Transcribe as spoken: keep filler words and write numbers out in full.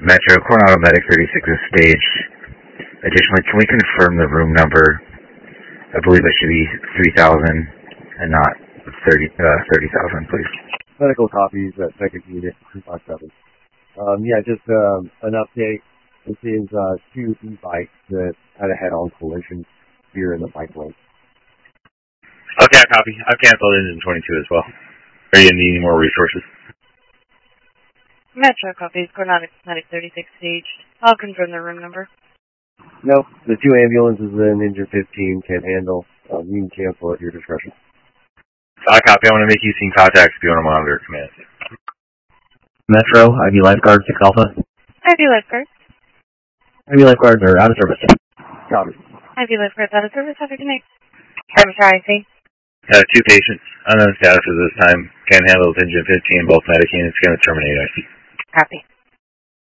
Metro, Coronado Medic thirty-six is staged. Additionally, can we confirm the room number? I believe it should be three thousand and not thirty thousand, please. Medical copies at second unit, two five seven. Um, yeah, just um, an update. This is uh, two e-bikes that had a head-on collision here in the bike lane. Okay, I copy. I've canceled engine twenty-two as well. Are you need any more resources? Metro copies, Coronado Medic thirty-six staged. I'll confirm the room number. No, the two ambulances and engine fifteen can't handle. Um, you can cancel at your discretion. I copy. I want to make you seen contacts if you want to monitor command. Metro, I V Lifeguard, six Alpha. I V Lifeguard. I V Lifeguards are out of service. Copy. I V Lifeguards out of service. Have a good night. I'm sorry, I see. Uh, two patients. Unknown status at this time. Can't handle with engine fifteen. Both medic units going to terminate I C. Copy.